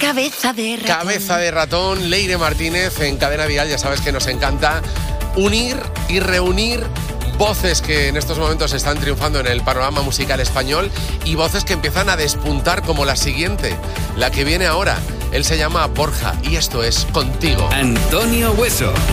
Cabeza de ratón. Cabeza de ratón, Leire Martínez en Cadena Dial. Ya sabes que nos encanta unir y reunir voces que en estos momentos están triunfando en el panorama musical español y voces que empiezan a despuntar como la siguiente, la que viene ahora. Él se llama Borja y esto es Contigo. Antonio Hueso.